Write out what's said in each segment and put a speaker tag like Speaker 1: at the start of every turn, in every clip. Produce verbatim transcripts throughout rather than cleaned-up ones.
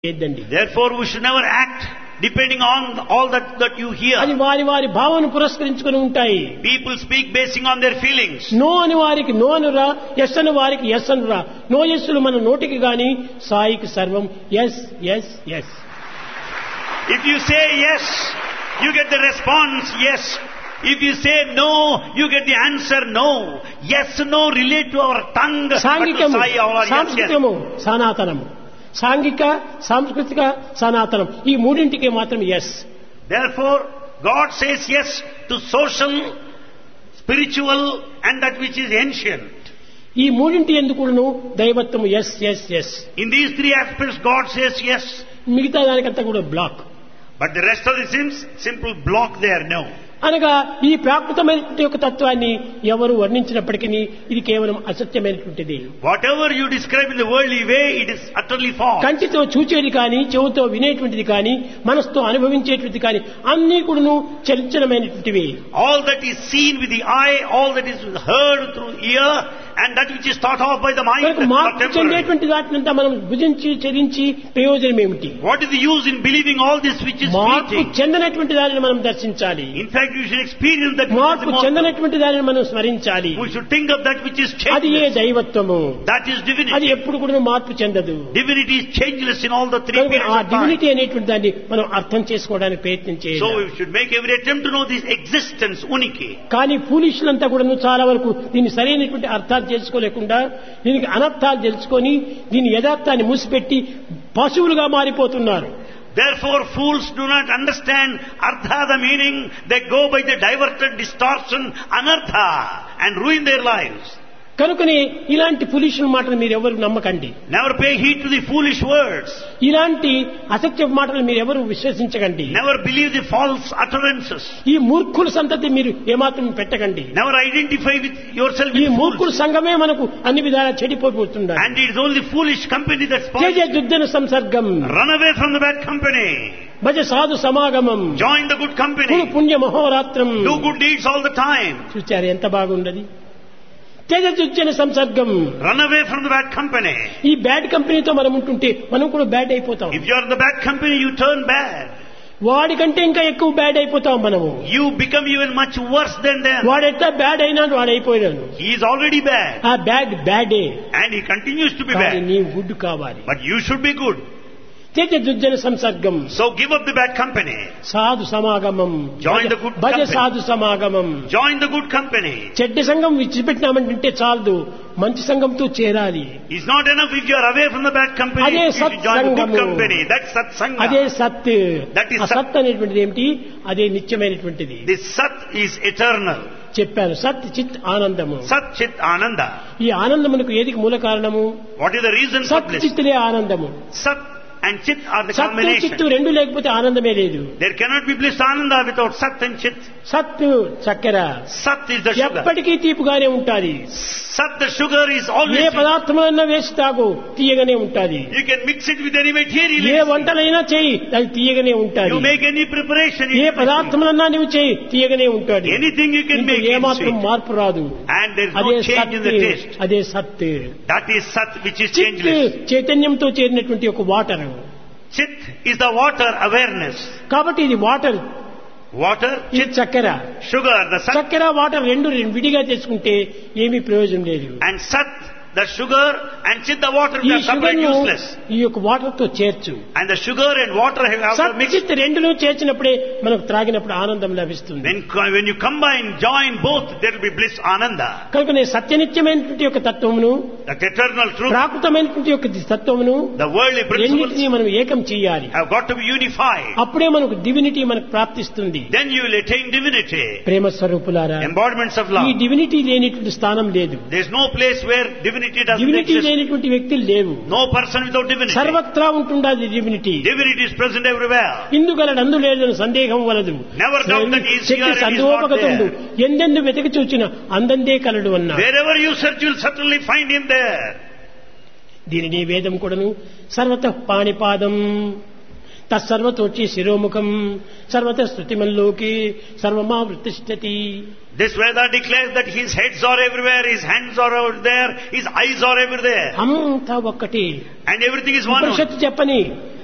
Speaker 1: Therefore we should never act depending on all that that you hear.
Speaker 2: అది వారి వారి భావన పురస్కరించుకొని ఉంటాయి.
Speaker 1: People speak basing on their feelings.
Speaker 2: No అని వారికి నో అనురా, ఎస్ అని వారికి ఎస్ అనురా. నో ఎస్సులు మన నోటికి గాని సాయికి సర్వం yes yes yes.
Speaker 1: If you say yes, you get the response yes. If you say no, you get the answer no. Yes, no relate to our tongue.
Speaker 2: సాంఘికము, సాంస్కృతికము, సనాతనము. సాంఘిక, సాంస్కృతిక, సనాతనం ఈ మూడింటికి మాత్రం yes.
Speaker 1: Therefore, God says yes to social, spiritual and that which is ancient.
Speaker 2: ఈ మూడింటి ఎందుకును దైవత్వము yes yes yes.
Speaker 1: In these three aspects, God says yes.
Speaker 2: మిగతా దానికంతా కూడా black.
Speaker 1: But the rest of the sins, simple block there, no.
Speaker 2: అనగా ఈ ప్రాకృతమైనటువంటి యొక్క తత్వాన్ని ఎవరు వర్ణించినప్పటికీ ఇది కేవలం అసత్యమైనటువంటిది.
Speaker 1: Whatever you describe in the worldly way, it is utterly false.
Speaker 2: కంటితో చూచేది కానీ, చెవుతో వినేటువంటిది కానీ, మనసుతో అనుభవించేటువంటిది కానీ అన్నీ కూడాను చలించనమైనటువంటివి.
Speaker 1: All that is seen with the eye, all that is heard through ear, and that which is thought of by the mind,
Speaker 2: కనుక మార్పు చెందేటువంటి వాటినంతా మనం భుజించి చరించి ప్రయోజనం ఏమిటి?
Speaker 1: What is the use in believing all this which is
Speaker 2: మార్పు
Speaker 1: fleeting?
Speaker 2: చెందనటువంటి దానిని మనం దర్శించాలి.
Speaker 1: In fact, you should experience that.
Speaker 2: మార్పు చెందనటువంటి దానిని మనం స్మరించాలి.
Speaker 1: We should think of that which is
Speaker 2: అది ఏ
Speaker 1: changeless.
Speaker 2: దైవత్వము.
Speaker 1: That is
Speaker 2: అది
Speaker 1: divinity.
Speaker 2: ఎప్పుడు కూడా మార్పు చెందదు.
Speaker 1: Divinity is changeless in all the three
Speaker 2: కనుక
Speaker 1: periods
Speaker 2: ఆ
Speaker 1: of time.
Speaker 2: డివినిటీ అనేటువంటి దాన్ని మనం అర్థం చేసుకోవడానికి ప్రయత్నం
Speaker 1: So
Speaker 2: చేయాలి.
Speaker 1: we should make every attempt to know this existence, uniki.
Speaker 2: కానీ ఫూలిష్లంతా కూడా చాలా వరకు దీన్ని సరైనటువంటి అర్థాలు చేసుకోలేకుండా దీనికి అనర్థాలు తెలుసుకొని దీని యథార్థాన్ని మూసిపెట్టి పశువులుగా మారిపోతున్నారు.
Speaker 1: Therefore, fools do not understand artha, the meaning. They go by the diverted distortion, anartha, and ruin their lives.
Speaker 2: కనుకనే ఇలాంటి ఫూలిష్ మాటలు మీరు ఎవరు నమ్మకండి.
Speaker 1: Never pay heed to the foolish words.
Speaker 2: ఇలాంటి అసత్య మాటలు మీరు ఎవరు విశ్వసించకండి.
Speaker 1: Never believe the false utterances.
Speaker 2: ఈ మూర్ఖుల సంతతి మీరు ఏమాత్రం పెట్టకండి.
Speaker 1: Never identify with yourself
Speaker 2: ఈ
Speaker 1: with
Speaker 2: మూర్ఖుల
Speaker 1: fools.
Speaker 2: సంఘమే మనకు అన్ని విధాలా చెడిపోతున్నారు.
Speaker 1: And it is only foolish company that
Speaker 2: Jaya Jaya
Speaker 1: spoils.
Speaker 2: దుర్జన సంసర్గం.
Speaker 1: Run away from the bad company.
Speaker 2: భజ సాధు సమాగమం.
Speaker 1: Join the good
Speaker 2: Kuru
Speaker 1: company.
Speaker 2: పుణ్య మహోరాత్రం.
Speaker 1: Do good deeds all the time.
Speaker 2: చూచారు ఎంత బాగుండది. Teja దుర్జన సంసర్గం.
Speaker 1: Run away from the bad company.
Speaker 2: ఈ bad కంపెనీతో మనం ఉంటుంటే మనం కూడా బ్యాడ్ అయిపోతాం.
Speaker 1: If you are in the bad company, you turn bad.
Speaker 2: వాడికంటే ఇంకా ఎక్కువ బ్యాడ్ అయిపోతాం మనము.
Speaker 1: You become even much worse than them.
Speaker 2: వాడు ఎట్లా బ్యాడ్ అయినాడు వాడు అయిపోయినాడు.
Speaker 1: He is already bad.
Speaker 2: ఆ bad బ్యాడే.
Speaker 1: And he continues to be
Speaker 2: కానీ
Speaker 1: bad.
Speaker 2: నీ గుడ్ కావాలి.
Speaker 1: But you should be good.
Speaker 2: Teja దుర్జన సంసర్గం.
Speaker 1: So give up the bad company.
Speaker 2: సాధు సమాగమం.
Speaker 1: Join the good
Speaker 2: Bhaja
Speaker 1: company.
Speaker 2: సాధు సమాగమం.
Speaker 1: Join the good company.
Speaker 2: చెడ్డ సంఘం విడిచిపెట్టినామంటే చాలదు, మంచి సంఘంతో చేరాలి.
Speaker 1: It's not enough if you are away from the bad company.
Speaker 2: అదే
Speaker 1: You should join the good
Speaker 2: సత్సంగము.
Speaker 1: company. That's satsanga.
Speaker 2: అదే సత్.
Speaker 1: That is
Speaker 2: ఆ సత్ అనేటువంటిది ఏమిటి? అదే నిత్యమైనటువంటిది.
Speaker 1: This sat is eternal.
Speaker 2: చెప్పాను సత్ చిత్ ఆనందము.
Speaker 1: Sat chit ananda.
Speaker 2: ఈ ఆనందమునకు ఏదికి మూల కారణము?
Speaker 1: What is the reason for
Speaker 2: సత్
Speaker 1: bliss?
Speaker 2: చిత్తులే ఆనందము.
Speaker 1: Sat and chit are the
Speaker 2: సత్ చిత్తు
Speaker 1: combination.
Speaker 2: రెండు లేకపోతే ఆనందమే లేదు.
Speaker 1: There cannot be bliss ananda without sat and chit.
Speaker 2: సత్ చక్కెర
Speaker 1: Sat is the sugar.
Speaker 2: ఎప్పటికీ తీపుగానే ఉంటాది.
Speaker 1: Sat, the sugar, is
Speaker 2: A
Speaker 1: always.
Speaker 2: పదార్థమైనా వేసి తాగు తీయగానే ఉంటాది.
Speaker 1: You can mix it with any material.
Speaker 2: ఏ వంటలైనా చేయి అది తీయగానే
Speaker 1: You
Speaker 2: ఉంటాది.
Speaker 1: make any preparation.
Speaker 2: A
Speaker 1: you make
Speaker 2: పదార్థములన్నా నువ్వు చేయి తీయగానే ఉంటాది.
Speaker 1: anything you can make
Speaker 2: A
Speaker 1: it
Speaker 2: మాత్రం
Speaker 1: sweet.
Speaker 2: మార్పు రాదు.
Speaker 1: And there is
Speaker 2: అదే
Speaker 1: no change in the
Speaker 2: సత్.
Speaker 1: taste.
Speaker 2: అదే సత్.
Speaker 1: That is sat, which is
Speaker 2: చిత్
Speaker 1: changeless.
Speaker 2: చైతన్యంతో చేరినటువంటి ఒక water.
Speaker 1: Chit is the water awareness.
Speaker 2: కాబట్టి ఇది వాటర్,
Speaker 1: Water,
Speaker 2: ఇది
Speaker 1: chit,
Speaker 2: చక్కెర.
Speaker 1: sugar, the sat.
Speaker 2: చక్కెర వాటర్ రెండు విడిగా చేసుకుంటే ఏమీ ప్రయోజనం లేదు.
Speaker 1: And sat, the sugar, and chit, the water,
Speaker 2: ఈ
Speaker 1: they are separate,
Speaker 2: sugar
Speaker 1: useless.
Speaker 2: ఈ యొక్క వాటర్ తో చేర్చు.
Speaker 1: And the sugar and water have to
Speaker 2: సత్
Speaker 1: mix.
Speaker 2: చిత్ రెండును చేర్చినప్పుడే మనకు త్రాగినప్పుడు ఆనందం లభిస్తుంది.
Speaker 1: When, when you combine, join both, there will be bliss, ananda.
Speaker 2: కనుక నేను సత్యనిత్యమైనటువంటి యొక్క తత్వమును,
Speaker 1: The eternal truth,
Speaker 2: ప్రాకృతమైనటువంటి యొక్క తత్వమును
Speaker 1: the worldly principles
Speaker 2: రెండింటినీ మనం ఏకం చేయాలి.
Speaker 1: have got to be unified.
Speaker 2: అప్పుడే మనకు డివినిటీ మనకు ప్రాప్తిస్తుంది.
Speaker 1: Then you will attain divinity.
Speaker 2: ప్రేమ స్వరూపులారా,
Speaker 1: Embodiments of
Speaker 2: ఈ
Speaker 1: love.
Speaker 2: డివినిటీ లేనిటువంటి స్థానం లేదు.
Speaker 1: There is no place where divinity doesn't
Speaker 2: divinity
Speaker 1: exist.
Speaker 2: లేనిటువంటి వ్యక్తులు లేవు.
Speaker 1: No person without divinity.
Speaker 2: సర్వత్రా ఉంటుండాది divinity.
Speaker 1: Divinity is present everywhere.
Speaker 2: ఇందుగలడు అందు లేదని సందేహం వలదు.
Speaker 1: Never doubt that he is here and he is not
Speaker 2: సందోపగతుండు
Speaker 1: there.
Speaker 2: ఎందెందు వెతికి చూచిన అందందే కలడు అన్నా.
Speaker 1: Wherever you search, you will certainly find him there.
Speaker 2: దీనిని వేదం కూడాను సర్వత పాణిపాదం తత్సర్వతోచి శిరోముఖం సర్వత స్తుతిమల్లోకి సర్వమావృతిష్టతి.
Speaker 1: This Veda declares that his heads are everywhere, his hands are over there, his eyes are everywhere.
Speaker 2: అంతా ఒక్కటి.
Speaker 1: And everything is one.
Speaker 2: ఉపనిషత్తు చెప్పని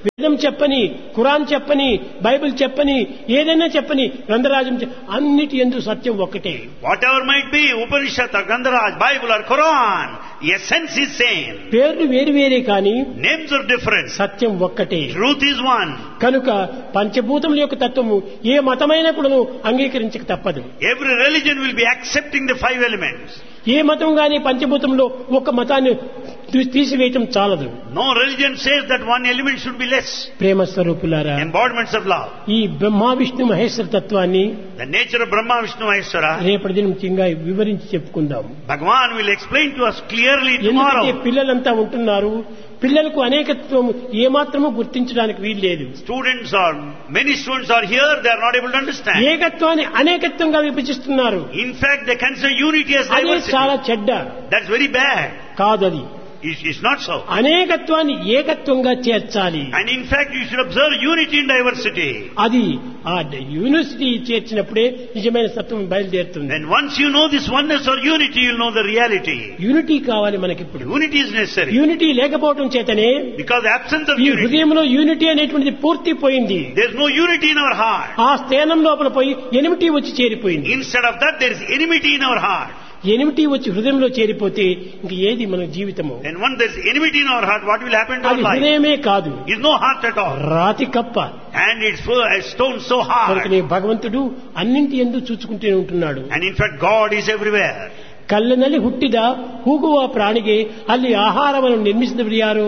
Speaker 2: వేదం చెప్పని, ఖురాన్ చెప్పని, బైబిల్ చెప్పని, ఏదైనా చెప్పని, గ్రంథరాజం చె- అన్నిటి యందు సత్యం ఒక్కటే.
Speaker 1: Whatever might be, Upanishad or Gandharaj, Bible or Quran, the essence is same.
Speaker 2: పేర్లు వేరు వేరే కానీ
Speaker 1: Names are different.
Speaker 2: సత్యం ఒక్కటే.
Speaker 1: Truth is one.
Speaker 2: కనుక పంచభూతముల యొక్క తత్వము ఏ మతమైనా కూడా అంగీకరించక తప్పదు.
Speaker 1: Every religion will be accepting the five elements.
Speaker 2: ఏ మతం గాని పంచభూతంలో ఒక మతాన్ని తీ- తీసివేయటం చాలదు.
Speaker 1: No religion says that one element should be less.
Speaker 2: ప్రేమ స్వరూపులారా,
Speaker 1: Embodiments of love.
Speaker 2: ఈ బ్రహ్మ విష్ణు మహేశ్వర తత్వాన్ని
Speaker 1: The nature of Brahma, Vishnu, Maheshwara,
Speaker 2: రేపటి దినం ముఖ్యంగా వివరించి చెప్పుకుందాం.
Speaker 1: Bhagavan will explain to us clearly
Speaker 2: ఎందుకంటే
Speaker 1: tomorrow.
Speaker 2: పిల్లలంతా ఉంటున్నారు, పిల్లలకు అనేకత్వం ఏమాత్రము గుర్తించడానికి వీలు లేదు.
Speaker 1: Students are, many students are here, they are not able to understand.
Speaker 2: ఏకత్వాన్ని అనేకత్వంగా విభజిస్తున్నారు.
Speaker 1: In fact, they consider unity as
Speaker 2: అదే
Speaker 1: diversity.
Speaker 2: చాలా చెడ్డ.
Speaker 1: That's very bad.
Speaker 2: కాదది.
Speaker 1: It's, it's not so.
Speaker 2: అనేకత్వాన్ని ఏకత్వంగా చేర్చాలి.
Speaker 1: And in fact, you should observe unity in diversity.
Speaker 2: అది ఆ university చేర్చినప్పుడే నిజమైన సత్వం బయలుదేరుతుంది.
Speaker 1: And once you know this oneness or unity, you'll know the reality.
Speaker 2: Unity కావాలి మనకిప్పుడు.
Speaker 1: Unity is necessary.
Speaker 2: యూనిటీ లేకపోవడం చేతనే
Speaker 1: Because the absence of
Speaker 2: ఈ
Speaker 1: unity,
Speaker 2: హృదయంలో యూనిటీ అనేటువంటిది పూర్తి పోయింది.
Speaker 1: there's no unity in our heart.
Speaker 2: ఆ స్థానం లోపల పోయి ఎనిమిటీ వచ్చి చేరిపోయింది.
Speaker 1: Instead of that, there is enmity in our heart.
Speaker 2: Enmity వచ్చి హృదయంలో చేరిపోతే ఇంక ఏది మన జీవితము?
Speaker 1: And once there's enmity in our heart, what will happen to our
Speaker 2: అది
Speaker 1: life?
Speaker 2: హృదయమే కాదు,
Speaker 1: Is no heart at all.
Speaker 2: రాతి కప్ప.
Speaker 1: And it's full, a stone so hard.
Speaker 2: కనుకనే భగవంతుడు అన్నింటి ఎందు చూచుకుంటూనే ఉంటున్నాడు.
Speaker 1: And in fact, God is everywhere.
Speaker 2: ಕಲ್ಲಿನಲ್ಲಿ ಹುಟ್ಟಿದ ಹೂಗುವ ಪ್ರಾಣಿಗೆ ಅಲ್ಲಿ ಆಹಾರವನ್ನು ನಿರ್ಮಿಸಿದವರು ಯಾರು?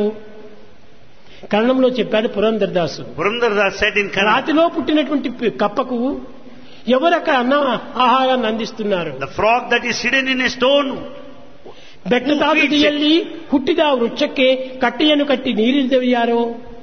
Speaker 2: కన్నడంలో చెప్పాడు Purandara Dasa.
Speaker 1: Purandardas said in Kannada,
Speaker 2: రాతిలో పుట్టినటువంటి పి- కప్పకు ఎవరు అక్కడ అన్న ఆహారాన్ని అందిస్తున్నారు?
Speaker 1: the frog that is hidden in a stone,
Speaker 2: ಬೆಟ್ಟದಾದಿಯಲ್ಲಿ ಹುಟ್ಟಿದ ಆ ವೃಕ್ಷಕ್ಕೆ ಕಟ್ಟೆಯನ್ನು ಕಟ್ಟಿ ನೀರಿದ್ದವರು ಯಾರು?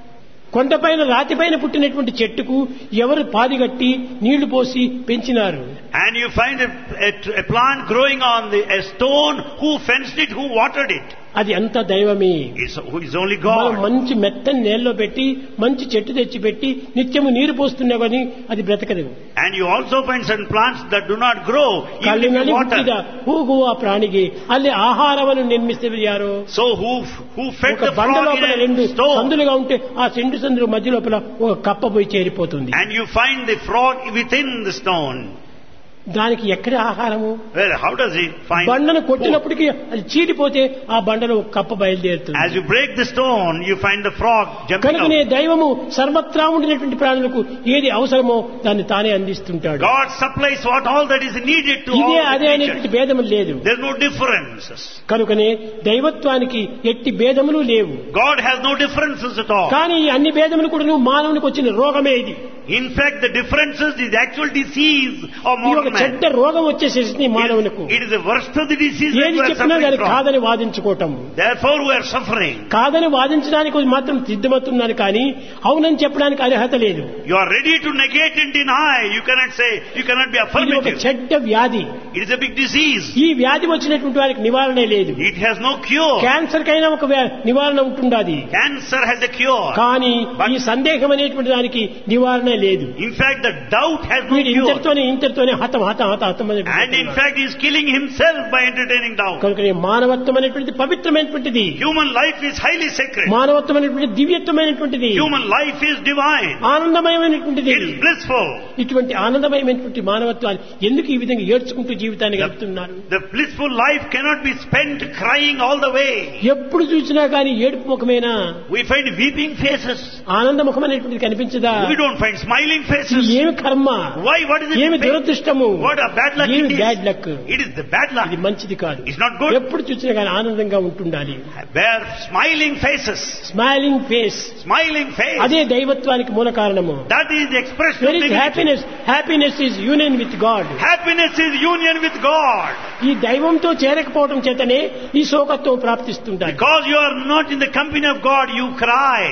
Speaker 2: కొండపైన రాతిపైన పుట్టినటువంటి చెట్టుకు ఎవరు పాదిగట్టి నీళ్లు పోసి పెంచినారు?
Speaker 1: and you find a, a, a plant growing on the, a stone, who fenced it, who watered it?
Speaker 2: అది అంత దైవమే.
Speaker 1: It's, it's only
Speaker 2: మనం
Speaker 1: God.
Speaker 2: మంచి మెత్తని నేలలో పెట్టి మంచి చెట్టు తెచ్చి పెట్టి నిత్యము నీరు పోస్తున్నా కానీ అది బ్రతకదు.
Speaker 1: And you also find certain plants that do not grow, even if
Speaker 2: కళ్ళుನಲ್ಲಿ
Speaker 1: you
Speaker 2: ಹುಟ್ಟಿದ
Speaker 1: water.
Speaker 2: ಹೂಗುವ ಪ್ರಾಣಿಗೆ ಅಲ್ಲಿ ಆಹಾರವನ್ನು ನಿರ್ಮಿಸಿದವರು ಯಾರು?
Speaker 1: So who, who fed
Speaker 2: ఒక
Speaker 1: the
Speaker 2: బండ
Speaker 1: frog
Speaker 2: లోపల
Speaker 1: in
Speaker 2: రెండు
Speaker 1: a stone?
Speaker 2: సందులుగా ఉంటే ఆ రెండు సందుల మధ్య లోపల ఒక కప్ప పోయి చేరిపోతుంది.
Speaker 1: And you find the frog within the stone.
Speaker 2: దానికి ఎక్కడ ఆహారము?
Speaker 1: Well, how does it find
Speaker 2: బండను
Speaker 1: food?
Speaker 2: కొట్టినప్పటికీ అది చీడిపోతే ఆ బండలో ఒక కప్ప బయలుదేరుతుంది.
Speaker 1: As you break the stone, you find the frog jumping
Speaker 2: కనుకనే
Speaker 1: out.
Speaker 2: దైవము సర్వత్రా ఉండినటువంటి ప్రాణులకు ఏది అవసరమో దాన్ని తానే అందిస్తుంటాడు.
Speaker 1: God supplies what all that is needed to
Speaker 2: ఇదే
Speaker 1: all
Speaker 2: అదే
Speaker 1: the
Speaker 2: అనేటువంటి
Speaker 1: creatures.
Speaker 2: భేదము లేదు.
Speaker 1: There's no differences.
Speaker 2: కనుకనే దైవత్వానికి ఎట్టి భేదములు లేవు.
Speaker 1: God has no differences at all.
Speaker 2: కానీ ఈ అన్ని భేదములు కూడా మానవునికి వచ్చిన రోగమే ఇది.
Speaker 1: In fact, the differences is the actual disease of
Speaker 2: ఈ ఒక
Speaker 1: mortal man.
Speaker 2: చెడ్డ రోగం వచ్చేసేసింది మానవునికి.
Speaker 1: It is the worst of the disease that
Speaker 2: ఏది
Speaker 1: we are
Speaker 2: చెప్పినా
Speaker 1: suffering
Speaker 2: దాన్ని
Speaker 1: from.
Speaker 2: కాదని వాదించుకోవటం.
Speaker 1: Therefore, we are suffering.
Speaker 2: కాదని వాదించడానికి మాత్రం సిద్ధమవుతున్నారు కానీ అవునని చెప్పడానికి అర్హత లేదు.
Speaker 1: You are ready to negate and deny. You cannot say, you cannot be
Speaker 2: ఇది ఒక
Speaker 1: affirmative.
Speaker 2: చెడ్డ వ్యాధి.
Speaker 1: It is a big disease.
Speaker 2: ఈ వ్యాధి వచ్చినటువంటి వారికి నివారణే లేదు.
Speaker 1: It has no cure.
Speaker 2: Cancer కైనా ఒక వ్యా- నివారణ ఉంటుండాది.
Speaker 1: Cancer has a cure.
Speaker 2: కానీ ఈ సందేహం అనేటువంటి దానికి నివారణ లేదు.
Speaker 1: In fact, the doubt has no
Speaker 2: వీడు
Speaker 1: cure.
Speaker 2: ఇంతటితోనే ఇంతటితోనే హతం హతం హతం హతం అని
Speaker 1: And in fact, he is killing himself by entertaining doubt.
Speaker 2: కనుక మానవత్వం అనేటువంటిది పవిత్రమైనటువంటిది.
Speaker 1: Human life is highly sacred.
Speaker 2: మానవత్వం అనేటువంటి దివ్యత్వమైనటువంటిది.
Speaker 1: Human life is divine.
Speaker 2: ఆనందమయమైనటువంటిది.
Speaker 1: It is blissful.
Speaker 2: ఇటువంటి ఆనందమయమైనటువంటి మానవత్వాన్ని ఎందుకు ఈ విధంగా ఏడ్చుకుంటూ జీవితాన్ని గడుపుతున్నారు?
Speaker 1: The blissful life cannot be spent crying all the way.
Speaker 2: ఎప్పుడు చూసినా కానీ ఏడుపు ముఖమేనా?
Speaker 1: We find weeping faces.
Speaker 2: ఆనంద ముఖం అనేటువంటిది కనిపించదా?
Speaker 1: We don't find smiling
Speaker 2: ఇది
Speaker 1: faces.
Speaker 2: ఏమి కర్మ?
Speaker 1: Why? What is it?
Speaker 2: ఏమి దురదృష్టము?
Speaker 1: What a bad luck
Speaker 2: ఏమి
Speaker 1: it is.
Speaker 2: Bad luck?
Speaker 1: It is the bad luck.
Speaker 2: ఇది మంచిది కాదు.
Speaker 1: It's not good.
Speaker 2: ఎప్పుడు చూసినా కానీ ఆనందంగా ఉంటుండాలి.
Speaker 1: Bear smiling faces.
Speaker 2: Smiling face
Speaker 1: Smiling face.
Speaker 2: అదే దైవత్వానికి మూల కారణము.
Speaker 1: That is the expression
Speaker 2: where
Speaker 1: of
Speaker 2: is
Speaker 1: divinity.
Speaker 2: Happiness? Happiness is union with God.
Speaker 1: Happiness is union with God.
Speaker 2: ఈ దైవంతో చేరకపోవడం చేతనే ఈ శోకత్వం ప్రాప్తిస్తుంటాయి.
Speaker 1: Because you are not in the company of God, you cry.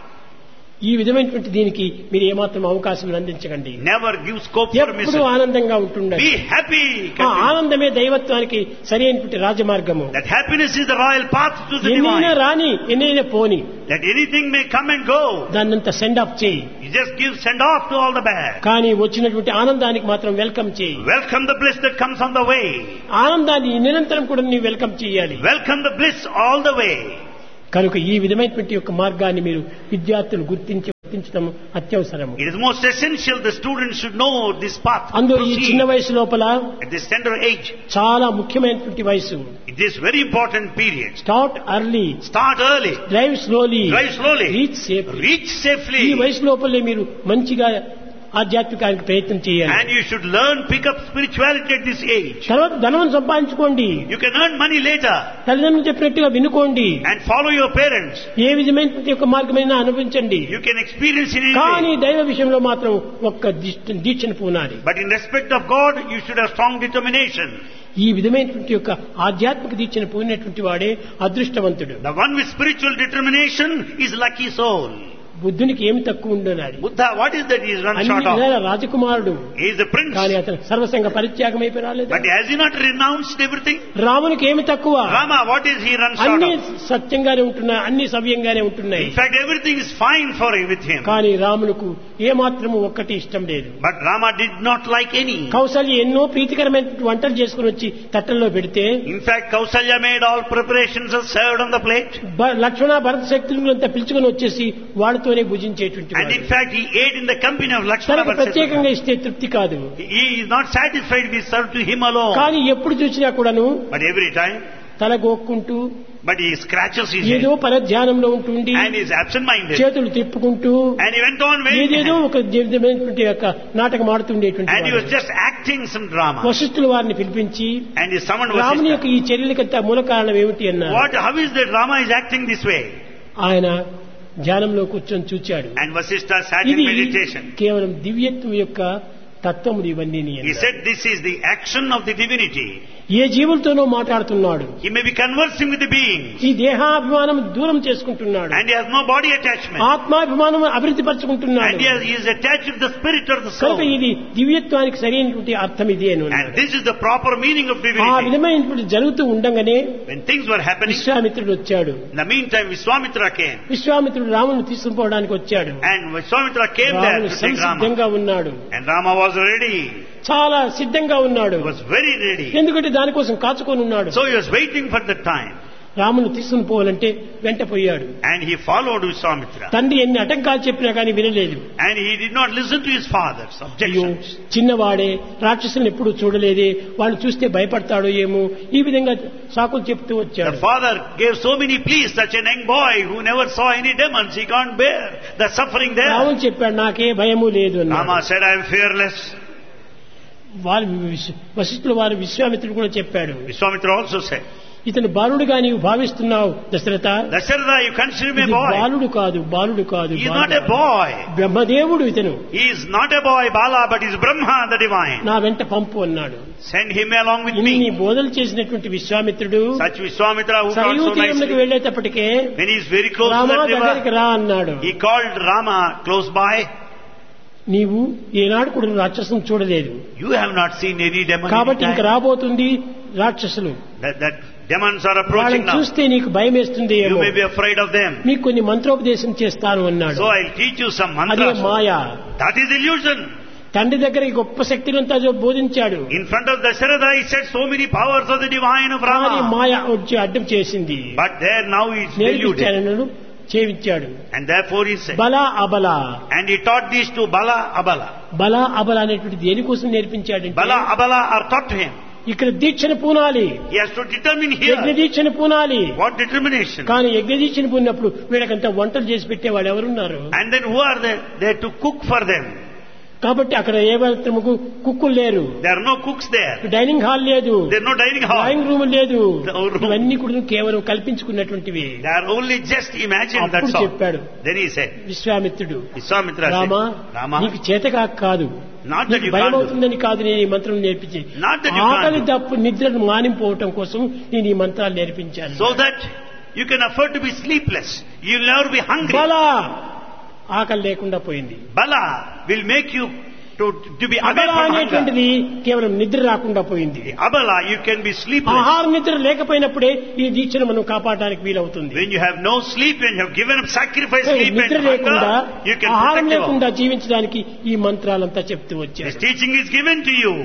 Speaker 2: ఈ విధమైనటువంటి దీనికి మీరు ఏమాత్రం అవకాశం అందించకండి.
Speaker 1: Never give scope for
Speaker 2: ఎప్పుడు
Speaker 1: misery.
Speaker 2: ఆనందంగా ఉంటుండండి.
Speaker 1: Be happy.
Speaker 2: ఆ ఆనందమే దైవత్వానికి సరి అయినటువంటి రాజమార్గము.
Speaker 1: That happiness is the royal path to the
Speaker 2: ఎన్నైనా
Speaker 1: divine.
Speaker 2: రాని ఎన్నైనా పోని
Speaker 1: That anything may come and go.
Speaker 2: దాన్నంత send off చేయి.
Speaker 1: You just give send off to all the bad.
Speaker 2: కానీ వచ్చినటువంటి ఆనందానికి మాత్రం వెల్కమ్ చేయి.
Speaker 1: Welcome the bliss that comes on the way.
Speaker 2: ఆనందాన్ని నిరంతరం కూడా నీ వెల్కమ్ చేయాలి.
Speaker 1: Welcome the bliss all the way.
Speaker 2: కనుక ఈ విధమైనటువంటి యొక్క మార్గాన్ని మీరు విద్యార్థులు గుర్తించి గుర్తించడం అత్యవసరము.
Speaker 1: It is most essential the students should know this path.
Speaker 2: అందులో ఈ
Speaker 1: Proceed.
Speaker 2: చిన్న వయసు లోపల
Speaker 1: At this tender age,
Speaker 2: చాలా ముఖ్యమైనటువంటి వయసు.
Speaker 1: it is very important period.
Speaker 2: Start early,
Speaker 1: Start early,
Speaker 2: drive slowly,
Speaker 1: drive slowly,
Speaker 2: reach safe.
Speaker 1: reach safely,
Speaker 2: ఈ వయసు లోపలే మీరు మంచిగా ఆధ్యాత్మికానికి ప్రయత్నం చేయాలి.
Speaker 1: and you should learn, pick up spirituality at this age.
Speaker 2: తర్వాత ధనం సంపాదించుకోండి,
Speaker 1: You can earn money later
Speaker 2: తల్లిదండ్రులు చెప్పినట్టుగా వినుకోండి,
Speaker 1: and follow your parents.
Speaker 2: ఏ విధమైనటువంటి యొక్క మార్గమైనా అనుభవించండి.
Speaker 1: You can experience in any
Speaker 2: కానీ
Speaker 1: way.
Speaker 2: దైవ విషయంలో మాత్రం ఒక్క దీక్ష- దీక్షను పూనాలి.
Speaker 1: But in respect of God, you should have strong determination.
Speaker 2: ఈ విధమైనటువంటి యొక్క ఆధ్యాత్మిక దీక్షను పూనినటువంటి వాడే అదృష్టవంతుడు.
Speaker 1: The one with spiritual determination is lucky soul.
Speaker 2: బుద్ధునికి ఏమి తక్కువ ఉండదు.
Speaker 1: Buddha, what is that he is run
Speaker 2: అన్ని
Speaker 1: short of?
Speaker 2: విధాల రాజకుమారుడు,
Speaker 1: He is the prince.
Speaker 2: కానీ అతను సర్వసంగ పరిత్యాగం అయిపోయి రాలేదు.
Speaker 1: But has he not renounced everything?
Speaker 2: రామునికి ఏమి తక్కువ?
Speaker 1: Rama, what is he run short
Speaker 2: అన్ని
Speaker 1: of?
Speaker 2: సత్యంగానే ఉంటున్నాయి, అన్ని సవ్యంగానే ఉంటున్నాయి.
Speaker 1: In fact, everything is fine for him with him.
Speaker 2: కానీ రాములకు ఏ మాత్రము ఒక్కటి ఇష్టం లేదు.
Speaker 1: But Rama did not like any.
Speaker 2: Kaushalya ఎన్నో ప్రీతికరమైన వంటలు చేసుకుని వచ్చి తట్టల్లో పెడితే
Speaker 1: In fact, Kausalya made all preparations and served on the plate.
Speaker 2: బ- లక్ష్మణ భరత శక్తులంతా పిలుచుకొని వచ్చేసి వాళ్ళతోనే భుజించేటువంటి
Speaker 1: And
Speaker 2: వాడు.
Speaker 1: in fact, he ate in the company of Lakshmana.
Speaker 2: తనకు ప్రత్యేకంగా ఇస్తే తృప్తి కాదు.
Speaker 1: He is not satisfied to be served to him alone.
Speaker 2: కానీ ఎప్పుడు చూసినా కూడాను
Speaker 1: But every time,
Speaker 2: తల గోక్కుంటూ
Speaker 1: but he scratches his
Speaker 2: ఏదో
Speaker 1: head
Speaker 2: పరధ్యానంలో ఉంటుండి
Speaker 1: and is absent-minded.
Speaker 2: చేతులు తిప్పుకుంటూ
Speaker 1: And he went on waving
Speaker 2: ఏదేదో
Speaker 1: hands.
Speaker 2: ఒక విధమైనటువంటి యొక్క నాటకం ఆడుతుండేటువంటి
Speaker 1: And he was
Speaker 2: వాడు.
Speaker 1: just acting some drama.
Speaker 2: వశిష్ఠుల వారిని పిలిపించి
Speaker 1: And he summoned
Speaker 2: రాముని
Speaker 1: Vasishtha.
Speaker 2: యొక్క ఈ చర్యలకంతా మూల కారణం ఏమిటి అన్నారు.
Speaker 1: What? How is that Rama is acting this way?
Speaker 2: ఆయన ధ్యానంలో కూర్చొని చూచాడు.
Speaker 1: And Vasishtha sat in
Speaker 2: ఇది
Speaker 1: meditation.
Speaker 2: కేవలం దివ్యత్వం యొక్క తత్వములు ఇవన్నీ
Speaker 1: He
Speaker 2: అన్నారు.
Speaker 1: said this is the action of the divinity.
Speaker 2: ఏ జీవులతోనో మాట్లాడుతున్నాడు.
Speaker 1: He may be conversing with the beings.
Speaker 2: ఈ దేహాభిమానం దూరం చేసుకుంటున్నాడు.
Speaker 1: And he has no body attachment.
Speaker 2: ఆత్మాభిమానం అభివృద్ధి పరుచుకుంటున్నాడు.
Speaker 1: And he, has, he is attached with the spirit or the soul.
Speaker 2: కనుక ఇది దివ్యత్వానికి సరైనటువంటి అర్థం ఇది అని
Speaker 1: And
Speaker 2: అన్నాడు.
Speaker 1: this is the proper meaning of
Speaker 2: ఆ
Speaker 1: divinity.
Speaker 2: విధమైనటువంటి జరుగుతూ ఉండగానే
Speaker 1: When things were happening,
Speaker 2: విశ్వామిత్రుడు వచ్చాడు.
Speaker 1: in the meantime Vishwamitra came.
Speaker 2: విశ్వామిత్రుడు రామును తీసుకుపోవడానికి వచ్చాడు.
Speaker 1: And Vishwamitra came there
Speaker 2: రాముడు
Speaker 1: to take Rama.
Speaker 2: సంసిద్ధంగా ఉన్నాడు.
Speaker 1: And Rama was ready.
Speaker 2: చాలా సిద్ధంగా ఉన్నాడు.
Speaker 1: He was very ready.
Speaker 2: ఎందుకంటే దానికోసం కాచుకొని ఉన్నాడు.
Speaker 1: So he was waiting for the time.
Speaker 2: రామును తీసుకుని పోవాలంటే వెంట పోయాడు.
Speaker 1: And he followed Vishwamitra.
Speaker 2: తండ్రి ఎన్ని అటంకాలు చెప్పినా కానీ వినలేదు.
Speaker 1: And he did not listen to his father's
Speaker 2: అయ్యో
Speaker 1: objections.
Speaker 2: చిన్నవాడే, రాక్షసులను ఎప్పుడు చూడలేదే, వాళ్ళు చూస్తే భయపడతాడో ఏమో, ఈ విధంగా సాకులు చెప్తూ
Speaker 1: The
Speaker 2: వచ్చాడు.
Speaker 1: father gave so many pleas, such a young boy who never saw any demons, he can't bear the suffering there.
Speaker 2: రాముడు చెప్పాడు నాకే భయము లేదు అన్నాడు.
Speaker 1: Rama said, I am fearless.
Speaker 2: వారు విశ్వ- వశిష్ఠుల వారు విశ్వామిత్రుడు కూడా చెప్పాడు,
Speaker 1: Vishwamitra also said,
Speaker 2: ఇతను బాలుడుగా నీవు భావిస్తున్నావు Dasharatha.
Speaker 1: Dasharatha, you consider him a
Speaker 2: ఇది
Speaker 1: boy.
Speaker 2: బాలుడు కాదు, బాలుడు కాదు,
Speaker 1: He is
Speaker 2: బాలుడు
Speaker 1: not a boy.
Speaker 2: బ్రహ్మదేవుడు ఇతను,
Speaker 1: He is not a boy, Bala, but he is Brahma, the divine.
Speaker 2: నా వెంట పంపు అన్నాడు.
Speaker 1: Send him along with
Speaker 2: ఇన్ని
Speaker 1: me.
Speaker 2: బోధలు చేసినటువంటి విశ్వామిత్రుడు
Speaker 1: Such Vishwamitra who taught
Speaker 2: Sarayu
Speaker 1: so
Speaker 2: తీరంలోకి
Speaker 1: nicely.
Speaker 2: వెళ్లేటప్పటికే
Speaker 1: When he is very close to
Speaker 2: Rama
Speaker 1: that
Speaker 2: దగ్గరికి
Speaker 1: river,
Speaker 2: రా అన్నాడు.
Speaker 1: he called Rama close by.
Speaker 2: నీవు ఏనాడు కూడా రాక్షసును చూడలేదు
Speaker 1: You have not seen any demon
Speaker 2: కాబట్టి ఇంక
Speaker 1: any time.
Speaker 2: రాబోతుంది రాక్షసులు,
Speaker 1: That, that demons are approaching
Speaker 2: వాళ్ళని
Speaker 1: now.
Speaker 2: చూస్తే నీకు భయం వేస్తుంది
Speaker 1: You
Speaker 2: ఏమో,
Speaker 1: may be afraid of them.
Speaker 2: మీకు కొన్ని మంత్రోపదేశం చేస్తాను అన్నాడు.
Speaker 1: So I'll teach you some
Speaker 2: అదే
Speaker 1: mantras.
Speaker 2: Maya.
Speaker 1: That is illusion.
Speaker 2: తండ్రి దగ్గర ఈ గొప్ప శక్తినంతా బోధించాడు.
Speaker 1: In front of Dasharatha, he said so many powers of the divine of
Speaker 2: కానీ
Speaker 1: Rama.
Speaker 2: మాయ వచ్చి అడ్డం చేసింది.
Speaker 1: But there now he is deluded.
Speaker 2: నేర్పించాడు, చేయించాడు.
Speaker 1: And therefore he said,
Speaker 2: బల అబల.
Speaker 1: and he taught these to Bala, Abala.
Speaker 2: బల అబల అనేటువంటి దేనికోసం నేర్పించాడంటే
Speaker 1: Bala, Abala are taught to him.
Speaker 2: ఇక్కడ దీక్షను పూనాలి,
Speaker 1: He has to determine
Speaker 2: యజ్ఞ
Speaker 1: here.
Speaker 2: దీక్షను పూనాలి.
Speaker 1: What determination?
Speaker 2: కానీ యజ్ఞ దీక్షను పూనినప్పుడు వీళ్ళకంతా వంటలు చేసి పెట్టేవాళ్ళు ఎవరున్నారు?
Speaker 1: And then who are they? They to cook for them.
Speaker 2: కాబట్టి అక్కడ ఏ మాత్రము కుక్కులు లేరు,
Speaker 1: There are no cooks there.
Speaker 2: Dining hall లేదు,
Speaker 1: There are no dining hall.
Speaker 2: Drawing room లేదు.
Speaker 1: No room.
Speaker 2: ఇవన్నీ కూడా కేవలం కల్పించుకున్నటువంటివి.
Speaker 1: They are only just imagined,
Speaker 2: అప్పుడు
Speaker 1: that's all.
Speaker 2: చెప్పాడు
Speaker 1: Then he said,
Speaker 2: విశ్వామిత్రుడు,
Speaker 1: Vishwamitra
Speaker 2: రామా
Speaker 1: said, Rama,
Speaker 2: నీకు చేతగా కాదు,
Speaker 1: not that
Speaker 2: నీకు
Speaker 1: you
Speaker 2: భయం
Speaker 1: can't do.
Speaker 2: అవుతుందని కాదు నేను ఈ మంత్రం నేర్పించి,
Speaker 1: Not that you
Speaker 2: ఆకలి
Speaker 1: can't do.
Speaker 2: దప్పు నిద్రను మానిపోవటం కోసం నేను ఈ మంత్రాలు నేర్పించాను.
Speaker 1: So that you can afford to be sleepless. You will never be hungry.
Speaker 2: బల ఆకలి లేకుండా పోయింది.
Speaker 1: Bala will make you to, to be away
Speaker 2: అబల
Speaker 1: from hunger.
Speaker 2: అనేటువంటిది కేవలం నిద్ర రాకుండా పోయింది.
Speaker 1: Abala, you can be sleepless.
Speaker 2: ఆహార నిద్ర లేకపోయినప్పుడే ఈ దీక్షను మనం కాపాడడానికి వీలవుతుంది.
Speaker 1: When you have no sleep, when you have given up sacrifice, sleep
Speaker 2: నిద్ర
Speaker 1: and
Speaker 2: లేకుండా
Speaker 1: hunger, you can
Speaker 2: ఆహారం
Speaker 1: protect your
Speaker 2: లేకుండా జీవించడానికి ఈ మంత్రాలంతా చెప్తూ
Speaker 1: This
Speaker 2: వచ్చారు.
Speaker 1: teaching is given to you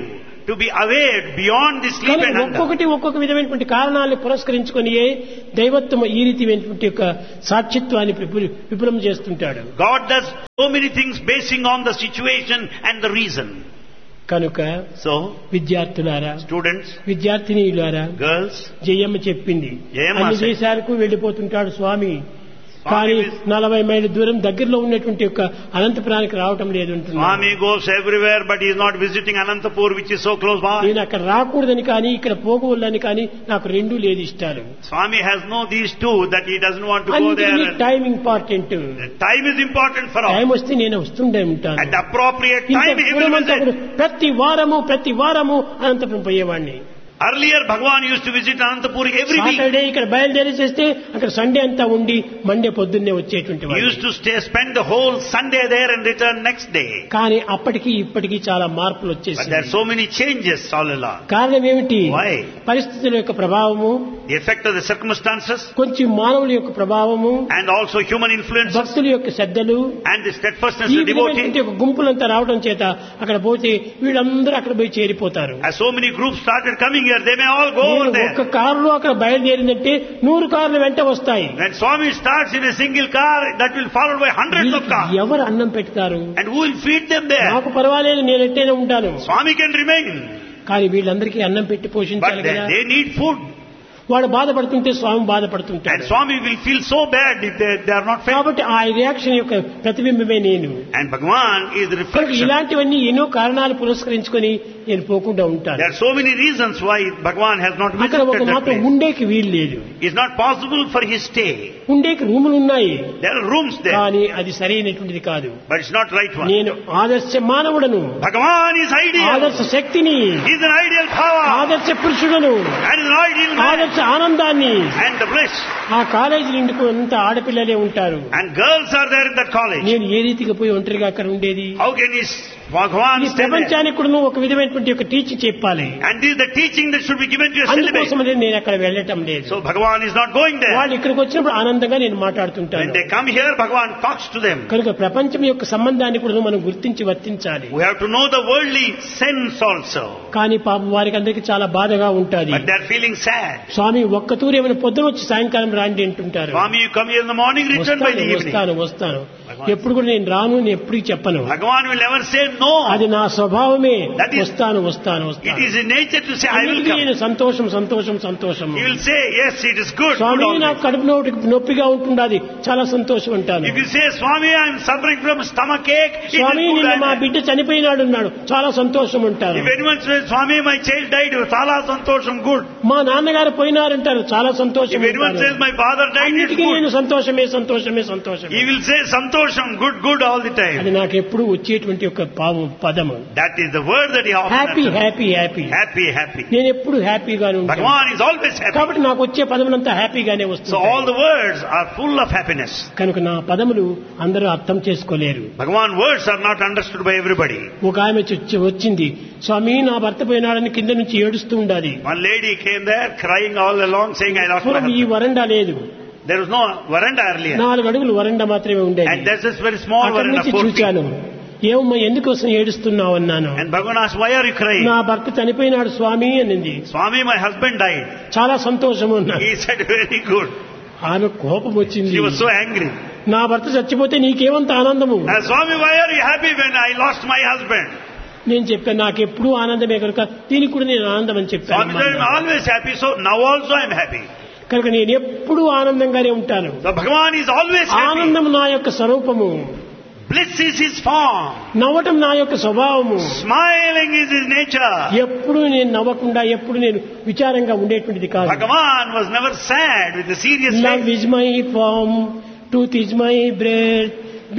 Speaker 1: to be aware beyond the sleep and hunger.
Speaker 2: ఒక్కొక్కటి ఒక్కొక్క విధమైనటువంటి కారణాలను పురస్కరించుకొని దైవత్వం ఈ రీతిమైనటువంటి యొక్క సాక్షిత్వాన్ని విపులం చేస్తుంటాడు.
Speaker 1: God does so many things basing on the situation and the reason.
Speaker 2: కనుక
Speaker 1: So,
Speaker 2: విద్యార్థులారా,
Speaker 1: students,
Speaker 2: విద్యార్థినీయులారా,
Speaker 1: girls,
Speaker 2: జయమ్మ చెప్పింది
Speaker 1: జయమ్మ
Speaker 2: అన్ని
Speaker 1: said-
Speaker 2: దేశాలకు వెళ్లిపోతుంటాడు స్వామి, కానీ నలభై మైళ్ళ దూరం దగ్గరలో ఉన్నటువంటి యొక్క అనంతపురానికి రావటం లేదు అంటున్నాడు.
Speaker 1: Swami goes everywhere, but he is not visiting Anantapur, which is so close by.
Speaker 2: నేను అక్కడ రాకూడదని కానీ ఇక్కడ పోకూడదని కానీ నాకు రెండూ లేదు ఇష్టాలు.
Speaker 1: Swami has no these two, that he doesn't want to go there.
Speaker 2: అన్నిటికీ time important.
Speaker 1: Time is important for all.
Speaker 2: Time వస్తే నేను వస్తుండే ఉంటాను.
Speaker 1: At the appropriate
Speaker 2: ఇంత
Speaker 1: time, he will
Speaker 2: పూర్వమంతా
Speaker 1: visit.
Speaker 2: కూడా ప్రతి వారము ప్రతి వారము Anantapuram పోయేవాడిని.
Speaker 1: Earlier, Bhagavan used to visit Anantapur every week.
Speaker 2: Saturday ఇక్కడ బయలుదేరి చేస్తే అక్కడ సండే అంతా ఉండి మండే పొద్దున్నే వచ్చేటువంటి
Speaker 1: He
Speaker 2: వాడు.
Speaker 1: used to stay, spend the whole Sunday there and return next day.
Speaker 2: కానీ అప్పటికి ఇప్పటికి చాలా మార్పులు
Speaker 1: But there are
Speaker 2: వచ్చేసాయి.
Speaker 1: so many changes all along.
Speaker 2: కారణం ఏమిటి?
Speaker 1: Why?
Speaker 2: పరిస్థితుల యొక్క ప్రభావము,
Speaker 1: The effect of the circumstances
Speaker 2: కొంచెం మానవుల యొక్క ప్రభావము,
Speaker 1: and also human influences
Speaker 2: భక్తుల యొక్క శ్రద్ధలు,
Speaker 1: and the steadfastness
Speaker 2: ఈ
Speaker 1: of devotee.
Speaker 2: విధమైనటువంటి ఒక గుంపులంతా రావడం చేత అక్కడ పోతే వీళ్ళందరూ అక్కడ పోయి చేరిపోతారు.
Speaker 1: As so many groups started coming here, they may all go over
Speaker 2: నేను
Speaker 1: there.
Speaker 2: ఒక్క కారులో అక్కడ బయలుదేరిందంటే నూరు కార్లు వెంట వస్తాయి.
Speaker 1: When Swami starts in a single car, that will followed by hundreds of cars.
Speaker 2: ఎవరు అన్నం పెడతారు?
Speaker 1: And who will feed them there?
Speaker 2: నాకు పర్వాలేదు, నేను ఎట్టైనా ఉంటాను.
Speaker 1: Swami can remain.
Speaker 2: కానీ వీళ్ళందరికీ అన్నం పెట్టి
Speaker 1: But
Speaker 2: పోషించాలి
Speaker 1: they,
Speaker 2: కదా.
Speaker 1: they need food.
Speaker 2: వాడు బాధపడుతుంటే స్వామి
Speaker 1: And
Speaker 2: బాధపడుతుంటాడు.
Speaker 1: Swami will feel so bad if they, they are not fed.
Speaker 2: కాబట్టి ఆ రియాక్షన్ యొక్క ప్రతిబింబమే నేను.
Speaker 1: And Bhagavan is the
Speaker 2: కనుక
Speaker 1: reflection.
Speaker 2: ఇలాంటివన్నీ ఎన్నో కారణాలు పురస్కరించుకొని నేను పోకుండా ఉంటాను.
Speaker 1: There are so many reasons why Bhagavan has not
Speaker 2: అక్కడ ఒక
Speaker 1: visited that
Speaker 2: మాత్రం
Speaker 1: place.
Speaker 2: ఉండేకి వీలు లేదు.
Speaker 1: It's not possible for his stay.
Speaker 2: ఉండేకి రూములు ఉన్నాయి,
Speaker 1: There are rooms there,
Speaker 2: కానీ అది సరైనటువంటిది కాదు.
Speaker 1: but it's not right one.
Speaker 2: నేను ఆదర్శ మానవుడను,
Speaker 1: Bhagavan is ideal.
Speaker 2: ఆదర్శ శక్తిని,
Speaker 1: He's an ideal power.
Speaker 2: ఆదర్శ పురుషుడను,
Speaker 1: And is an ideal man.
Speaker 2: ఆదర్శ ఆనందాన్ని.
Speaker 1: And the bliss.
Speaker 2: ఆ కాలేజీ నిండుకు అంత ఆడపిల్లలే ఉంటారు.
Speaker 1: And girls are there in that college.
Speaker 2: నేను ఏ రీతిగా పోయి ఒంటరిగా అక్కడ ఉండేది?
Speaker 1: How can he, Bhagavan
Speaker 2: ఈ
Speaker 1: stay there?
Speaker 2: ప్రపంచానికి కూడా ఒక విధమైనటువంటి ఒక టీచింగ్ చెప్పాలి.
Speaker 1: And this is the teaching that should be given to a celibate.
Speaker 2: అందుకోసమనే నేను అక్కడ వెళ్ళటం లేదు.
Speaker 1: So Bhagavan is not going there.
Speaker 2: వాళ్ళు ఇక్కడికి వచ్చినప్పుడు ఆనందంగా నేను
Speaker 1: When
Speaker 2: మాట్లాడుతుంటాను.
Speaker 1: they come here, Bhagavan talks to them.
Speaker 2: కనుక ప్రపంచం యొక్క సంబంధాన్ని కూడా మనం గుర్తించి వర్తించాలి.
Speaker 1: We have to know the worldly sense also.
Speaker 2: కానీ పాపం వారికి అందరికీ చాలా బాధగా ఉంటుంది.
Speaker 1: But they are feeling sad.
Speaker 2: స్వామి ఒక్క తూరు ఏమైనా పొద్దున వచ్చి సాయంకాలం రాండి అంటుంటారు.
Speaker 1: Swami, you come here in the morning, return by the
Speaker 2: వస్తాను
Speaker 1: evening.
Speaker 2: వస్తాను వస్తాను ఎప్పుడు కూడా నేను రాను, నేను ఎప్పుడు చెప్పను.
Speaker 1: Bhagavan will never say no.
Speaker 2: అది నా స్వభావమే.
Speaker 1: That is-
Speaker 2: వస్తాను వస్తాను
Speaker 1: It
Speaker 2: వస్తాను.
Speaker 1: is in nature to say, I will
Speaker 2: అన్నిటికీ
Speaker 1: come.
Speaker 2: నేను సంతోషం సంతోషం సంతోషం.
Speaker 1: He will say, yes, it is good. good
Speaker 2: Swamy
Speaker 1: always.
Speaker 2: నాకు కడుపు నొప్పి నొప్పిగా ఉంటుండాది, చాలా సంతోషం అంటాను.
Speaker 1: If you say, Swami, I am suffering from stomach ache, it is
Speaker 2: Swamy
Speaker 1: good.
Speaker 2: నిన్న మా
Speaker 1: I-
Speaker 2: బిడ్డ చనిపోయినాడు అన్నాడు, చాలా సంతోషం అంటారు.
Speaker 1: If anyone says, Swami, my child died, Sala Santosham, good.
Speaker 2: మా నాన్నగారు పోయినారంటారు, చాలా సంతోషం
Speaker 1: If anyone
Speaker 2: అంటారు.
Speaker 1: says, my father died, it is
Speaker 2: అన్నిటికీ నేను
Speaker 1: good.
Speaker 2: సంతోషమే సంతోషమే సంతోషం.
Speaker 1: He will say, Santosham, good, good all the
Speaker 2: అది
Speaker 1: time.
Speaker 2: నాకు ఎప్పుడు వచ్చేటువంటి ఒక పాము పదము.
Speaker 1: That is the word that he often
Speaker 2: happy
Speaker 1: utters.
Speaker 2: Happy happy.
Speaker 1: Happy, happy.
Speaker 2: నేను ఎప్పుడు హ్యాపీగానే ఉంటాను.
Speaker 1: Bhagavan is always happy.
Speaker 2: కాబట్టి నాకు వచ్చే పదములంతా హ్యాపీగానే
Speaker 1: So
Speaker 2: వస్తుంది.
Speaker 1: all the words are full of happiness.
Speaker 2: కనుక నా పదములు అందరూ అర్థం చేసుకోలేరు.
Speaker 1: Bhagavan words are not understood by everybody.
Speaker 2: ఒక ఆమె వచ్చి- వచ్చింది, స్వామి నా భర్త పోయినాడని కింద నుంచి ఏడుస్తూ ఉండాలి.
Speaker 1: One lady came there crying all along saying, I lost my
Speaker 2: పూర్వం ఈ
Speaker 1: husband.
Speaker 2: వరండా లేదు,
Speaker 1: There was no veranda earlier.
Speaker 2: నాలుగు అడుగులు వరండా మాత్రమే ఉండేది.
Speaker 1: And there's this very small
Speaker 2: అక్కడి
Speaker 1: veranda.
Speaker 2: నుంచి
Speaker 1: four feet.
Speaker 2: చూచాను. ఏమమ్మా ఎందుకోసం ఏడుస్తున్నావు అన్నాను.
Speaker 1: And Bhagavan asked, why are you crying?
Speaker 2: నా భర్త చనిపోయినాడు స్వామి అనింది.
Speaker 1: Swami, my husband died.
Speaker 2: చాలా సంతోషం అన్నాడు.
Speaker 1: He said, very good.
Speaker 2: ఆమె కోపం వచ్చింది.
Speaker 1: She was so angry.
Speaker 2: నా భర్త చచ్చిపోతే నీకేమంత ఆనందము?
Speaker 1: And Swami, why are you happy when I lost my husband?
Speaker 2: నేను చెప్పాను, నాకు ఎప్పుడూ ఆనందమే కనుక దీనికి కూడా నేను ఆనందం అని
Speaker 1: Swami said, I'm
Speaker 2: చెప్పాను.
Speaker 1: always happy, so now also I'm happy.
Speaker 2: కనుక నేను ఎప్పుడూ ఆనందంగానే ఉంటాను.
Speaker 1: So Bhagavan is always happy.
Speaker 2: ఆనందం నా యొక్క స్వరూపము,
Speaker 1: Bliss is his form.
Speaker 2: నవ్వటం నా యొక్క స్వభావము.
Speaker 1: Smiling is his nature.
Speaker 2: ఎప్పుడు నేను నవ్వకుండా ఎప్పుడు నేను విచారంగా ఉండేటువంటిది కాదు.
Speaker 1: Bhagavan was never sad with the serious
Speaker 2: love
Speaker 1: face.
Speaker 2: Is my form, tooth is my bread,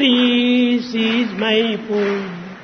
Speaker 2: Brees is my food.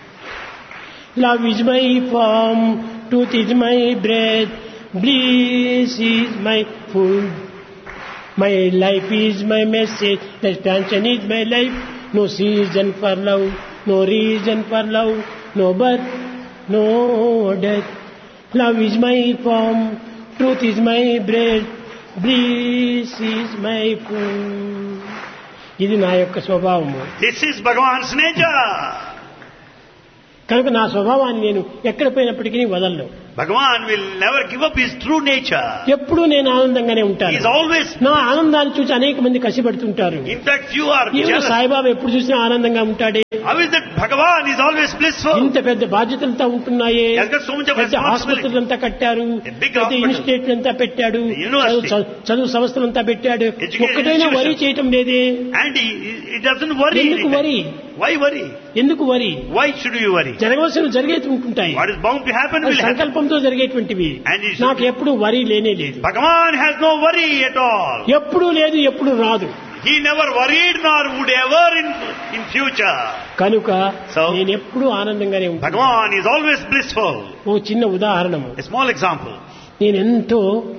Speaker 2: Love is my form, tooth is my bread, Brees is my food. My life is my message, expansion is my life. No season for love, no reason for love, no birth, no death. Love is my form, truth is my bread, bliss is my food. ఇది నా యొక్క స్వభావము.
Speaker 1: This is Bhagavan's nature.
Speaker 2: కనుక నా స్వభావాన్ని నేను ఎక్కడ పోయినప్పటికీ వదలను.
Speaker 1: Bhagavan will never give up his true nature.
Speaker 2: ఎప్పుడూ నేను ఆనందంగానే
Speaker 1: He
Speaker 2: ఉంటాను.
Speaker 1: is always.
Speaker 2: నా ఆనందాన్ని చూసి అనేక మంది కసిపడుతుంటారు.
Speaker 1: In fact, few are
Speaker 2: ఏమో
Speaker 1: jealous.
Speaker 2: సాయిబాబా ఎప్పుడు చూసినా ఆనందంగా ఉంటాడే,
Speaker 1: How is that Bhagavan is always blissful?
Speaker 2: ఇంత పెద్ద బాధ్యతలతో ఉంటున్నాయే,
Speaker 1: He has got so much of
Speaker 2: పెద్ద
Speaker 1: responsibility.
Speaker 2: హాస్పిటల్ కట్టారు,
Speaker 1: A big
Speaker 2: పెద్ద
Speaker 1: hospital.
Speaker 2: ఇన్స్టిట్యూట్ అంతా పెట్టాడు,
Speaker 1: The university.
Speaker 2: చదువు- చదువు సంస్థలంతా పెట్టాడు,
Speaker 1: Education
Speaker 2: ఒక్కటైనా వరి
Speaker 1: institution.
Speaker 2: చేయటం లేదే.
Speaker 1: And he, he doesn't worry.
Speaker 2: ఎందుకు వరి?
Speaker 1: Why worry?
Speaker 2: ఎందుకు వరి?
Speaker 1: Why should you worry?
Speaker 2: జరగవలసిన జరిగేది ఉంటుంటాయి,
Speaker 1: What is bound to happen
Speaker 2: అది
Speaker 1: will happen.
Speaker 2: సంకల్పంతో జరిగేటువంటివి.
Speaker 1: And he should-
Speaker 2: నాకు ఎప్పుడు వరి లేనే లేదు,
Speaker 1: Bhagavan has no worry at all.
Speaker 2: ఎప్పుడు లేదు, ఎప్పుడు రాదు.
Speaker 1: He never worried nor would ever in, in future.
Speaker 2: కనుక
Speaker 1: So-
Speaker 2: నేను ఎప్పుడు ఆనందంగానే ఉంటాను.
Speaker 1: Bhagavan is always blissful.
Speaker 2: ఓ చిన్న ఉదాహరణము,
Speaker 1: A small example.
Speaker 2: నేను ఎంతో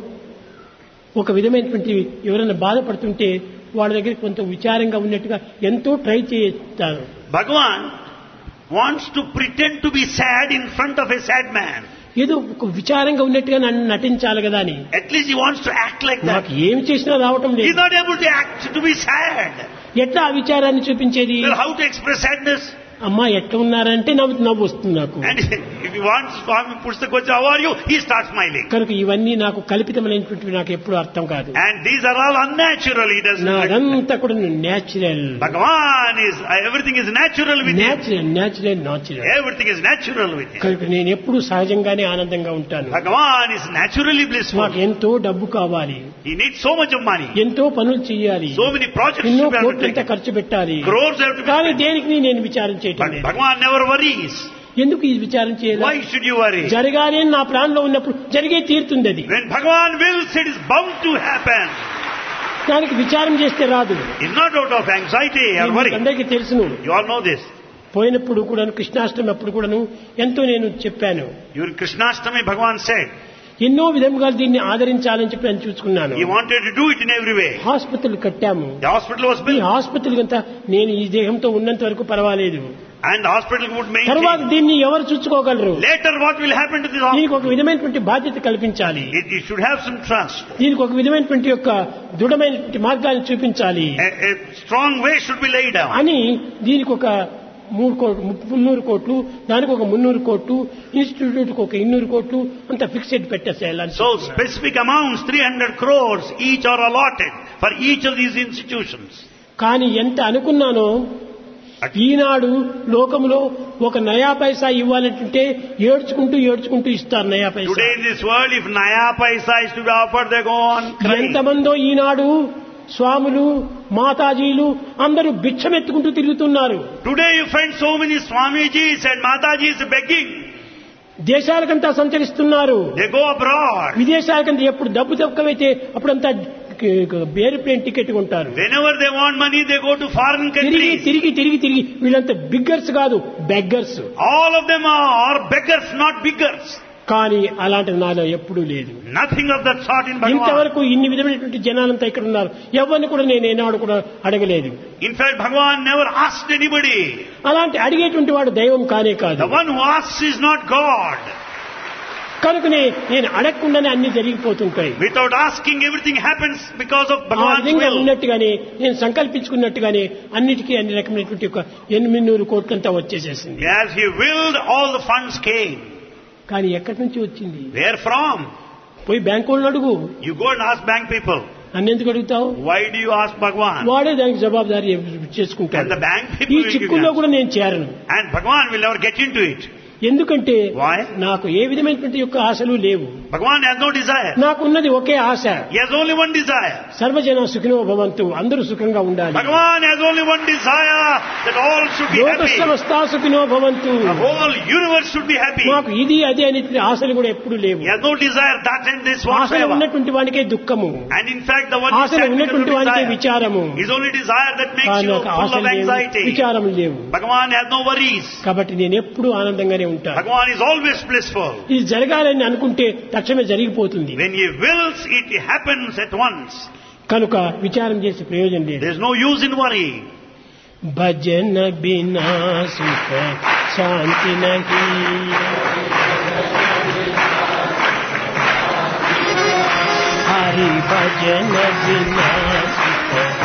Speaker 2: ఒక విధమైనటువంటి ఎవరైనా బాధపడుతుంటే వాళ్ళ దగ్గర కొంత విచారంగా ఉన్నట్టుగా ఎంతో ట్రై చేస్తాను.
Speaker 1: Bhagavan wants to pretend to be sad in front of a sad man.
Speaker 2: ఏదో ఒక విచారంగా ఉన్నట్టుగా నన్ను నటించాలి కదా అని.
Speaker 1: At least he wants to act like that.
Speaker 2: నాకు ఏమి చేసినా రావటం
Speaker 1: He is
Speaker 2: లేదు.
Speaker 1: not able to act to be sad.
Speaker 2: ఎట్లా ఆ విచారాన్ని చూపించేది?
Speaker 1: Well, how to express sadness?
Speaker 2: అమ్మా ఎట్లా ఉన్నారంటే నవ్వు నవ్వు వస్తుంది నాకు.
Speaker 1: And if he wants, Swami puts the question, how are you? He starts smiling.
Speaker 2: కనుక ఇవన్నీ నాకు కల్పితమైనటువంటివి, నాకు ఎప్పుడు అర్థం కాదు.
Speaker 1: And these are all unnatural. He doesn't.
Speaker 2: నాదంతా కూడా natural,
Speaker 1: Bhagavan is, everything is natural with him.
Speaker 2: Natural natural natural.
Speaker 1: Everything is natural with him.
Speaker 2: కనుక నేను ఎప్పుడు సహజంగానే ఆనందంగా ఉంటాను.
Speaker 1: Bhagavan is naturally blissful.
Speaker 2: నాకు ఎంతో డబ్బు కావాలి,
Speaker 1: He needs so much of money.
Speaker 2: ఎంతో పనులు చేయాలి,
Speaker 1: So many projects
Speaker 2: ఎన్నో
Speaker 1: to be
Speaker 2: కోట్లంతా
Speaker 1: undertaken.
Speaker 2: ఖర్చు పెట్టాలి.
Speaker 1: Crores have to be
Speaker 2: కానీ
Speaker 1: spent.
Speaker 2: దేనికి నేను విచారం చేయటం
Speaker 1: But
Speaker 2: లేదు.
Speaker 1: Bhagavan never worries.
Speaker 2: ఎందుకు ఈ విచారం చేయాలి?
Speaker 1: Why should you worry?
Speaker 2: జరగాలి అని నా ప్లాన్ లో ఉన్నప్పుడు జరిగే తీరుతుంది అది.
Speaker 1: When Bhagavan wills, it is bound to happen.
Speaker 2: దానికి విచారం చేస్తే రాదు.
Speaker 1: It's not out of anxiety or worry.
Speaker 2: అందరికీ తెలుసును.
Speaker 1: You all know this.
Speaker 2: పోయినప్పుడు కూడా కృష్ణాష్టమి అప్పుడు కూడాను ఎంతో నేను చెప్పాను.
Speaker 1: During Krishnashtami, Bhagavan said
Speaker 2: ఎన్నో విధముగా దీన్ని ఆదరించాలని చెప్పి నేను చూసుకున్నాను.
Speaker 1: he wanted to do it in every way.
Speaker 2: Hospital కట్టాము.
Speaker 1: The hospital was
Speaker 2: ఈ
Speaker 1: built,
Speaker 2: హాస్పిటల్ అంతా నేను ఈ దేహంతో ఉన్నంత వరకు పర్వాలేదు.
Speaker 1: and the hospital would
Speaker 2: తర్వాత
Speaker 1: maintain.
Speaker 2: దీన్ని ఎవరు చూసుకోగలరు?
Speaker 1: Later, what will happen to this
Speaker 2: దీనికి
Speaker 1: hospital?
Speaker 2: ఒక విధమైనటువంటి బాధ్యత కల్పించాలి.
Speaker 1: It, it should have some trust.
Speaker 2: దీనికి ఒక విధమైనటువంటి యొక్క దృఢమైనటువంటి మార్గాన్ని చూపించాలి
Speaker 1: A, a strong way should be laid down.
Speaker 2: అని దీనికి ఒక మూడు కోట్లు మున్నూరు కోట్లు, దానికి ఒక మున్నూరు కోట్లు, ఇన్స్టిట్యూట్ ఒక ఇన్నూరు కోట్లు అంత fixed పెట్టేసేయాలని.
Speaker 1: So specific amounts, three hundred crores, each are allotted for each of these institutions.
Speaker 2: కానీ ఎంత అనుకున్నానో ఈనాడు లోకంలో ఒక నయా పైసా ఇవ్వాలంటే ఏడ్చుకుంటూ ఏడ్చుకుంటూ ఇస్తారు నయా పైసా.
Speaker 1: Today in this world, if Naya Paisa is to be offered, they go on crying.
Speaker 2: ఎంతమందో ఈనాడు స్వాములు మాతాజీలు అందరూ భిక్షమెత్తుకుంటూ తిరుగుతున్నారు.
Speaker 1: Today you find so many Swamijis and Matajis begging.
Speaker 2: దేశాలకంతా సంచరిస్తున్నారు.
Speaker 1: They go abroad.
Speaker 2: విదేశాలకంతా ఎప్పుడు డబ్బు తక్కువైతే అప్పుడంతా ఏరోప్లేన్ టికెట్ కొంటారు.
Speaker 1: Whenever they want money, they go to foreign
Speaker 2: తిరిగి
Speaker 1: countries.
Speaker 2: తిరిగి తిరిగి తిరిగి వీళ్ళంతా బిగ్గర్స్ కాదు, beggars.
Speaker 1: All of them are, are beggars, not biggers.
Speaker 2: కానీ అలాంటిది నాలో ఎప్పుడూ లేదు.
Speaker 1: Nothing of that sort in Bhagavan.
Speaker 2: ఇంతవరకు ఇన్ని విధమైనటువంటి జనాలంతా ఇక్కడ ఉన్నారు, ఎవరిని కూడా నేను ఏనాడు కూడా అడగలేదు.
Speaker 1: In fact, Bhagavan never asked anybody.
Speaker 2: అలాంటి అడిగేటువంటి వాడు దైవం కానే కాదు.
Speaker 1: The one who asks is not God.
Speaker 2: కనుకనే నేను అడగకుండానే అన్ని జరిగిపోతుంటాయి.
Speaker 1: Without asking, everything happens because of
Speaker 2: ఆ
Speaker 1: Bhagavan's
Speaker 2: విధంగా
Speaker 1: will.
Speaker 2: ఉన్నట్టుగానే నేను సంకల్పించుకున్నట్టుగానే అన్నిటికీ అన్ని రకమైనటువంటి ఒక ఎనిమిది నూరు కోట్లంతా వచ్చేసేసింది.
Speaker 1: As he willed, all the funds came.
Speaker 2: కానీ ఎక్కడి నుంచి వచ్చింది?
Speaker 1: Where from?
Speaker 2: పోయి బ్యాంకు వాళ్ళని అడుగు.
Speaker 1: You go and ask bank people.
Speaker 2: నన్ను ఎందుకు అడుగుతావు?
Speaker 1: Why do you ask Bhagavan?
Speaker 2: వాడే దానికి జవాబుదారీ
Speaker 1: And
Speaker 2: చేసుకుంటాడు.
Speaker 1: the bank
Speaker 2: ఈ
Speaker 1: people will give
Speaker 2: చిక్కుల్లో
Speaker 1: you
Speaker 2: కూడా నేను చేరను.
Speaker 1: answer. And Bhagavan will never get into it.
Speaker 2: ఎందుకంటే
Speaker 1: Why?
Speaker 2: నాకు ఏ విధమైనటువంటి యొక్క ఆశలు లేవు.
Speaker 1: Bhagavan has no desire.
Speaker 2: నాకున్నది ఒకే ఆశ,
Speaker 1: He has only one desire.
Speaker 2: సర్వజన సుఖినో భవంతు, అందరూ సుఖంగా ఉండాలి.
Speaker 1: Bhagavan has only one desire, that all should be
Speaker 2: లోక
Speaker 1: happy.
Speaker 2: సమస్తా సుఖినో భవంతు.
Speaker 1: The whole universe should be happy.
Speaker 2: నాకు ఇది అది అనేటువంటి ఆశలు కూడా ఎప్పుడు లేవు.
Speaker 1: He has no desire that and this
Speaker 2: ఆశలు
Speaker 1: whatsoever.
Speaker 2: ఉన్నటువంటి వానికే దుఃఖము,
Speaker 1: And in fact, the one who
Speaker 2: ఆశలు
Speaker 1: stands because
Speaker 2: ఉన్నటువంటి
Speaker 1: of
Speaker 2: వానికే
Speaker 1: desire
Speaker 2: విచారము.
Speaker 1: is only desire that makes
Speaker 2: కానీ
Speaker 1: you
Speaker 2: నాకు
Speaker 1: full
Speaker 2: ఆశలు
Speaker 1: of
Speaker 2: లేవు,
Speaker 1: anxiety.
Speaker 2: విచారము లేవు.
Speaker 1: Bhagavan has no worries.
Speaker 2: కాబట్టి నేను ఎప్పుడు ఆనందంగానే ఉంటాను.
Speaker 1: Bhagavan is always blissful.
Speaker 2: ఇది జరగాలని అనుకుంటే తక్షణమే జరిగిపోతుంది.
Speaker 1: When he wills, it happens at once.
Speaker 2: కనుక విచారం చేసే ప్రయోజనం లేదు.
Speaker 1: There is no use in worry.
Speaker 2: భజన బినా సుఖ శాంతి నహి, హరి భజన బినా సుఖ